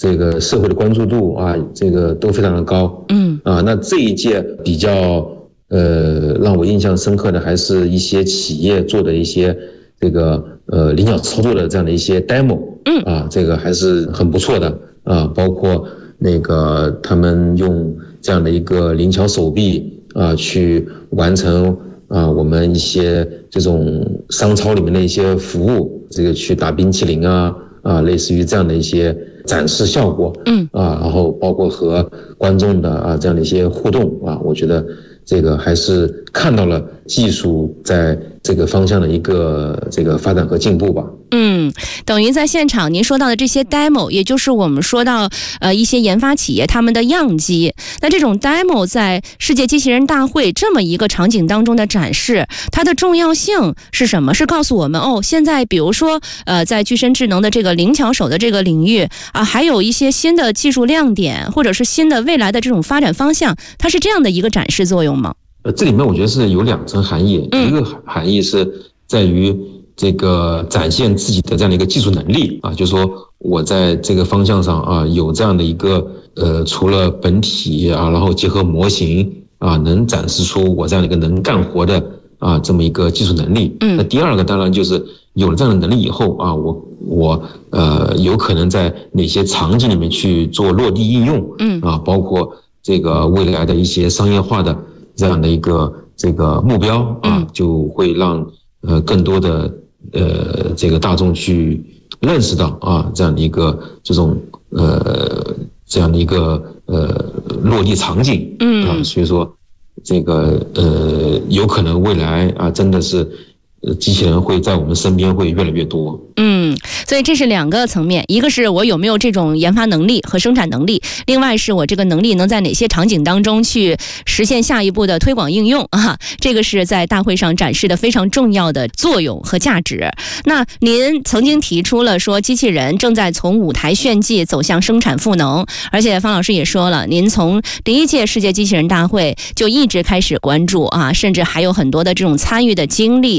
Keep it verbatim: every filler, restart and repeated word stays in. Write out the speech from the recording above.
这个社会的关注度啊，这个都非常的高。 嗯啊，那这一届比较呃让我印象深刻的，还是一些企业做的一些这个呃灵巧操作的这样的一些 demo。 嗯啊，这个还是很不错的啊，包括那个他们用这样的一个灵巧手臂啊，去完成啊我们一些这种商超里面的一些服务，这个去打冰淇淋啊啊，类似于这样的一些展示效果。 嗯啊，然后包括和观众的啊这样的一些互动啊，我觉得这个还是看到了技术在这个方向的一个这个发展和进步吧。 嗯，等于在现场您说到的这些 demo， 也就是我们说到呃一些研发企业他们的样机，那这种 demo 在世界机器人大会这么一个场景当中的展示，它的重要性是什么？是告诉我们哦，现在比如说呃在具身智能的这个灵巧手的这个领域啊，还有一些新的技术亮点，或者是新的未来的这种发展方向，它是这样的一个展示作用吗？ 呃，这里面我觉得是有两层含义， 嗯、 一个含义是在于这个展现自己的这样的一个技术能力啊，就是说我在这个方向上啊有这样的一个呃，除了本体啊，然后结合模型啊，能展示出我这样的一个能干活的啊这么一个技术能力。 嗯， 那第二个当然就是有了这样的能力以后啊，我我呃有可能在哪些场景里面去做落地应用。 嗯啊，包括这个未来的一些商业化的这样的一个这个目标啊， 嗯、 就会让呃更多的呃这个大众去认识到啊这样的一个这种呃这样的一个呃落地场景。 嗯啊，所以说这个呃有可能未来啊真的是呃机器人会在我们身边会越来越多。 嗯，所以这是两个层面，一个是我有没有这种研发能力和生产能力，另外是我这个能力能在哪些场景当中去实现下一步的推广应用啊，这个是在大会上展示的非常重要的作用和价值。那您曾经提出了说机器人正在从舞台炫技走向生产赋能，而且方老师也说了，您从第一届世界机器人大会就一直开始关注啊，甚至还有很多的这种参与的经历。